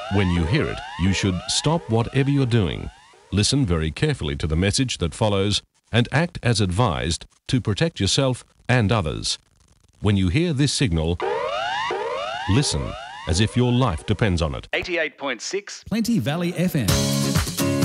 When you hear it, you should stop whatever you're doing, listen very carefully to the message that follows, and act as advised to protect yourself and others. When you hear this signal, listen as if your life depends on it. 88.6 Plenty Valley FM.